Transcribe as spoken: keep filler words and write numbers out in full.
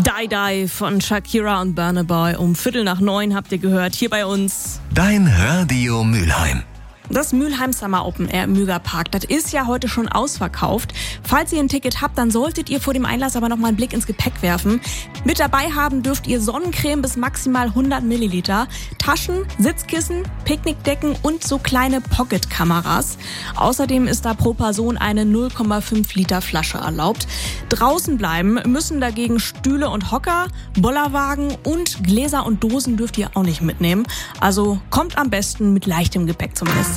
Die Die von Shakira und Burna Boy. Um Viertel nach neun habt ihr gehört, hier bei uns. Dein Radio Mülheim. Das Mülheim Summer Open Air im Mügerpark, das ist ja heute schon ausverkauft. Falls ihr ein Ticket habt, dann solltet ihr vor dem Einlass aber noch mal einen Blick ins Gepäck werfen. Mit dabei haben dürft ihr Sonnencreme bis maximal hundert Milliliter, Taschen, Sitzkissen, Picknickdecken und so kleine Pocket-Kameras. Außerdem ist da pro Person eine null Komma fünf Liter Flasche erlaubt. Draußen bleiben müssen dagegen Stühle und Hocker, Bollerwagen und Gläser und Dosen dürft ihr auch nicht mitnehmen. Also kommt am besten mit leichtem Gepäck zumindest.